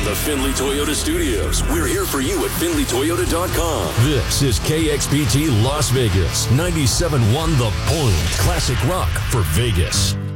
the Findlay Toyota Studios. We're here for you at FindlayToyota.com. This is KXPT Las Vegas, 97.1 The Point. Classic rock for Vegas.